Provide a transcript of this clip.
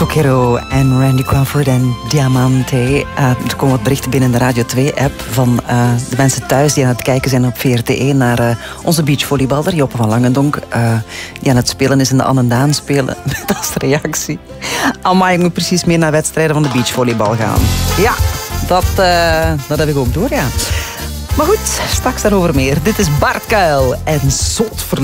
Zucchero en Randy Crawford en Diamante. Er komen wat berichten binnen in de Radio 2-app van de mensen thuis die aan het kijken zijn op VRT1 naar onze beachvolleyballer, Joppe van Langendonk, die aan het spelen is in de Annendaan spelen. Met als reactie: amai, ik moet precies meer naar wedstrijden van de beachvolleybal gaan. Ja, dat heb ik ook door, ja. Maar goed, straks daarover meer. Dit is Bart Kuil en Zot verliefd.